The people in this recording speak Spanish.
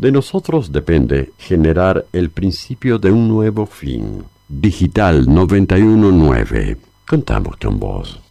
De nosotros depende generar el principio de un nuevo fin. Digital 919. Contamos con vos.